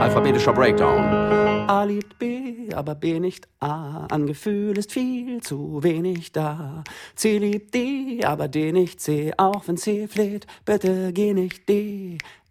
Alphabetischer Breakdown. A liebt B, aber B nicht A. An Gefühl ist viel zu wenig da. C liebt D, aber D nicht C. Auch wenn C fleht, bitte geh nicht D.